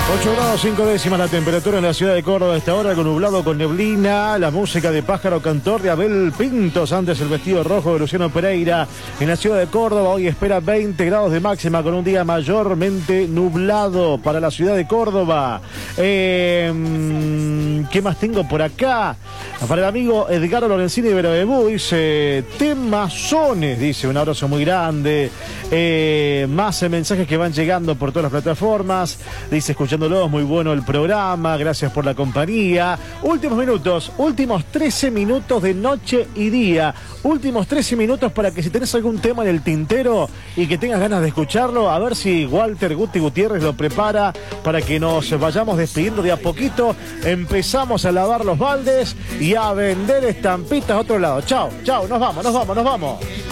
8 grados 5 décimas la temperatura en la ciudad de Córdoba a esta hora, con nublado, con neblina. La música de Pájaro Cantor de Abel Pintos, antes el vestido rojo de Luciano Pereira. En la ciudad de Córdoba hoy espera 20 grados de máxima, con un día mayormente nublado para la ciudad de Córdoba. ¿Qué más tengo por acá? Para el amigo Edgardo Lorenzini de Verabebú, dice temazones, dice, un abrazo muy grande. Más mensajes que van llegando por todas las plataformas. Dice, escuchándolos, muy bueno el programa, gracias por la compañía. Últimos minutos, últimos 13 minutos de noche y día. Últimos 13 minutos para que si tenés algún tema en el tintero y que tengas ganas de escucharlo, a ver si Walter Guti Gutiérrez lo prepara para que nos vayamos despidiendo de a poquito. Empezamos a lavar los baldes y a vender estampitas a otro lado. Chao, chao, nos vamos.